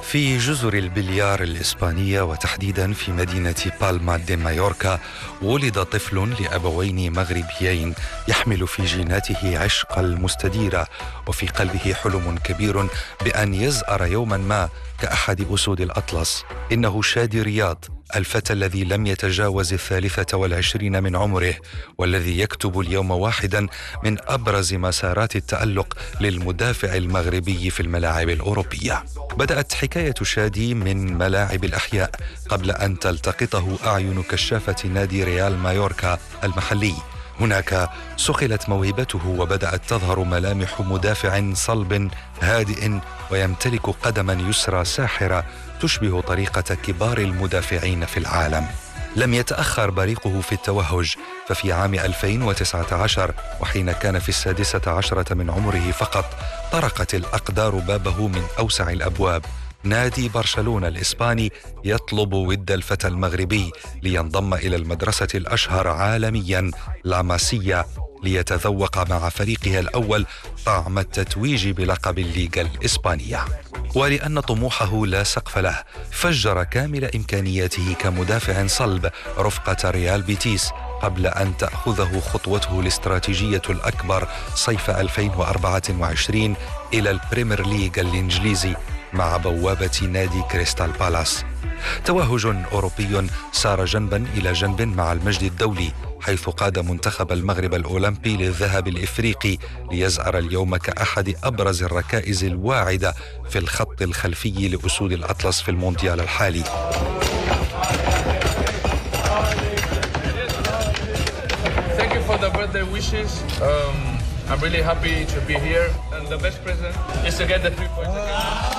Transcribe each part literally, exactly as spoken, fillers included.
في جزر البليار الإسبانية وتحديدا في مدينة بالما دي مايوركا ولد طفل لأبوين مغربيين يحمل في جيناته عشق المستديرة وفي قلبه حلم كبير بأن يزأر يوما ما كأحد أسود الأطلس. إنه شادي رياض، الفتى الذي لم يتجاوز الثالثة والعشرين من عمره، والذي يكتب اليوم واحدا من أبرز مسارات التألق للمدافع المغربي في الملاعب الأوروبية. بدأت حكاية شادي من ملاعب الأحياء قبل أن تلتقطه أعين كشافة نادي ريال مايوركا المحلي. هناك صقلت موهبته وبدأت تظهر ملامح مدافع صلب هادئ ويمتلك قدما يسرى ساحرة تشبه طريقة كبار المدافعين في العالم. لم يتأخر بريقه في التوهج، ففي عام ألفين وتسعة عشر وحين كان في السادسة عشرة من عمره فقط طرقت الأقدار بابه من أوسع الأبواب. نادي برشلونة الإسباني يطلب ود الفتى المغربي لينضم إلى المدرسة الأشهر عالميا لا ماسيا ليتذوق مع فريقها الأول طعم التتويج بلقب الليغا الإسبانية. ولأن طموحه لا سقف له، فجر كامل إمكانياته كمدافع صلب رفقة ريال بيتيس قبل أن تأخذه خطوته الاستراتيجية الأكبر صيف ألفين وأربعة وعشرين إلى البريمير ليغ الإنجليزي مع بوابة نادي كريستال بالاس. توهج أوروبي سار جنبا إلى جنب مع المجد الدولي، حيث قاد منتخب المغرب الأولمبي للذهب الإفريقي ليزأر اليوم كأحد أبرز الركائز الواعدة في الخط الخلفي لأسود الأطلس في المونديال الحالي. Thank you for the birthday wishes. Um, I'm really happy to be here, and the best present is to get the three points again.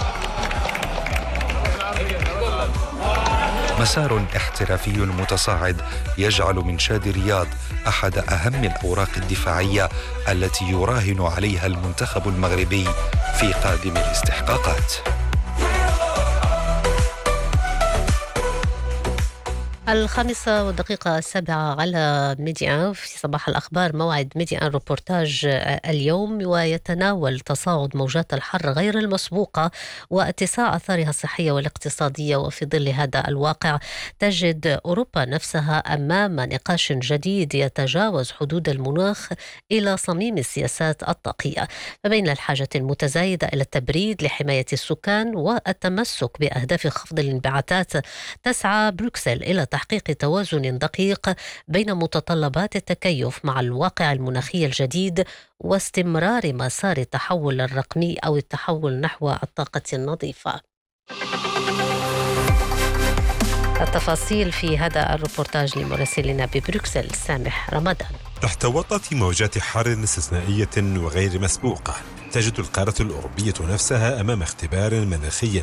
مسار احترافي متصاعد يجعل من شادي رياض أحد أهم الأوراق الدفاعية التي يراهن عليها المنتخب المغربي في قادم الاستحقاقات. الخامسة والدقيقة السابعة على ميديا في صباح الأخبار. موعد ميديا روبورتاج اليوم ويتناول تصاعد موجات الحر غير المسبوقة واتساع أثارها الصحية والاقتصادية. وفي ظل هذا الواقع تجد أوروبا نفسها أمام نقاش جديد يتجاوز حدود المناخ إلى صميم السياسات الطاقية، فبين الحاجة المتزايدة إلى التبريد لحماية السكان والتمسك بأهداف خفض الانبعاثات تسعى بروكسل إلى تحقيق توازن دقيق بين متطلبات التكيف مع الواقع المناخي الجديد واستمرار مسار التحول الرقمي أو التحول نحو الطاقة النظيفة. التفاصيل في هذا الروبورتاج لمراسلنا ببروكسل سامح رمضان. تحت وطأة موجات حر استثنائية وغير مسبوقة، تجد القارة الأوروبية نفسها أمام اختبار مناخي